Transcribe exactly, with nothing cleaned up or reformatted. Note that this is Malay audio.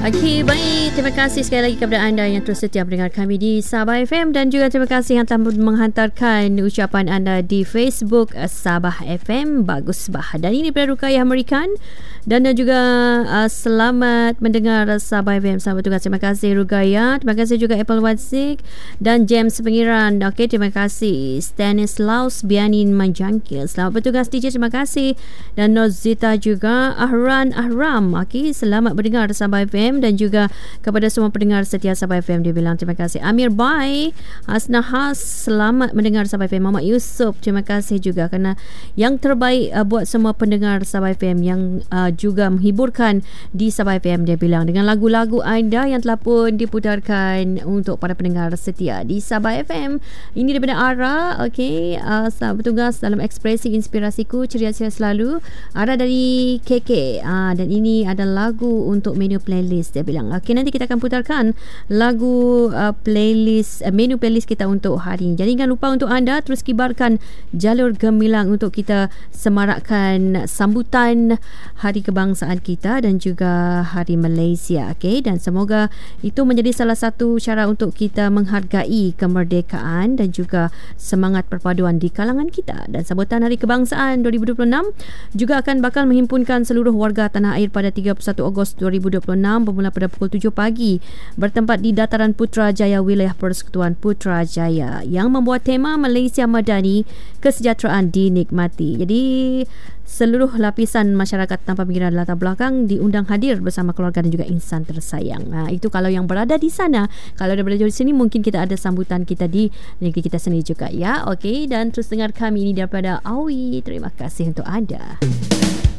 Okey, baik. Terima kasih sekali lagi kepada anda yang terus setia mendengar kami di Sabah F M, dan juga terima kasih yang telah menghantarkan ucapan anda di Facebook Sabah F M. Bagus bah. Dan ini daripada Rukayah Amerikan, dan juga uh, selamat mendengar Sabah F M. Selamat bertugas. Terima kasih Rukayah. Terima kasih juga Apple Wadsik dan James Pengiran. Okey, terima kasih Stanislaus Bianin Manjangkil. Selamat bertugas D J. Terima kasih. Dan Nozita juga Ahran Ahram. Okey, selamat mendengar Sabah F M. Dan juga kepada semua pendengar setia Sabah F M, dia bilang terima kasih. Amir Bai, Hasna Has, selamat mendengar Sabah F M. Muhammad Yusof, terima kasih juga kerana yang terbaik uh, buat semua pendengar Sabah F M yang uh, juga menghiburkan di Sabah F M, dia bilang dengan lagu-lagu anda yang telah pun diputarkan untuk para pendengar setia di Sabah F M. Ini daripada Ara. Okey, uh, selamat bertugas dalam ekspresi inspirasiku, ceria-ceria selalu. Ara dari K K, uh, dan ini ada lagu untuk menu playlist, dia bilang. Okey, nanti kita akan putarkan lagu uh, playlist, uh, menu playlist kita untuk hari ini. Jadi jangan lupa untuk anda terus kibarkan jalur gemilang untuk kita semarakkan sambutan Hari Kebangsaan kita dan juga Hari Malaysia. Okey, dan semoga itu menjadi salah satu cara untuk kita menghargai kemerdekaan dan juga semangat perpaduan di kalangan kita. Dan sambutan Hari Kebangsaan dua ribu dua puluh enam juga akan bakal menghimpunkan seluruh warga tanah air pada tiga puluh satu Ogos dua ribu dua puluh enam bermula pada pukul tujuh pagi bertempat di Dataran Putrajaya, wilayah Persekutuan Putrajaya, yang membuat tema Malaysia Madani, kesejahteraan dinikmati. Jadi seluruh lapisan masyarakat tanpa pinggiran latar belakang diundang hadir bersama keluarga dan juga insan tersayang. Ha, itu kalau yang berada di sana. Kalau ada berada di sini, mungkin kita ada sambutan kita di negeri kita sendiri juga ya. Okey, dan terus dengar kami ini daripada Awi. Terima kasih untuk anda.